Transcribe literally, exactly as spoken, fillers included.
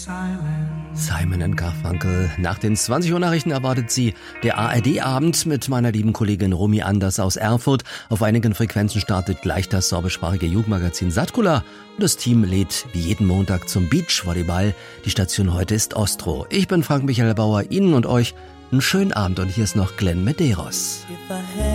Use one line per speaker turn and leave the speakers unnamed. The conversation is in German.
Simon and Garfunkel. Nach den zwanzig Uhr Nachrichten erwartet Sie der A R D-Abend mit meiner lieben Kollegin Romy Anders aus Erfurt. Auf einigen Frequenzen startet gleich das sorbischsprachige Jugendmagazin Satkula. Und das Team lädt wie jeden Montag zum Beachvolleyball. Die Station heute ist Ostro. Ich bin Frank Michael Bauer. Ihnen und euch einen schönen Abend und hier ist noch Glenn Medeiros.